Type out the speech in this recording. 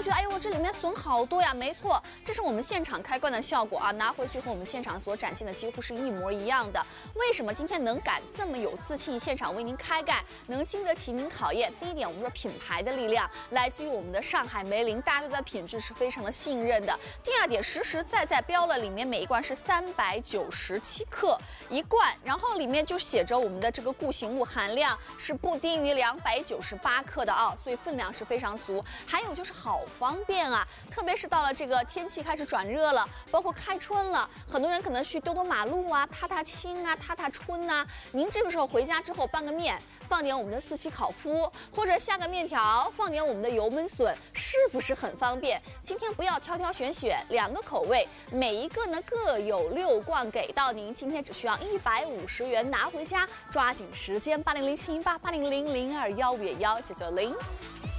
能觉得，哎呦，这里面笋好多呀。没错，这是我们现场开罐的效果啊，拿回去和我们现场所展现的几乎是一模一样的。为什么今天能敢这么有自信，现场为您开盖，能经得起您考验？第一点，我们说品牌的力量来自于我们的上海梅林，大家对它的品质是非常的信任的。第二点，实实在在标了，里面每一罐是397克一罐，然后里面就写着我们的这个固形物含量是不低于298克的啊，所以分量是非常足。还有就是好方便啊，特别是到了这个天气开始转热了，包括开春了，很多人可能去兜马路啊、踏青啊、踏春啊，您这个时候回家之后拌个面，放点我们的四喜烤麸，或者下个面条，放点我们的油焖笋，是不是很方便？今天不要挑选，2个口味，每一个呢各有6罐给到您，今天只需要150元拿回家，抓紧时间，80071880000215也1990。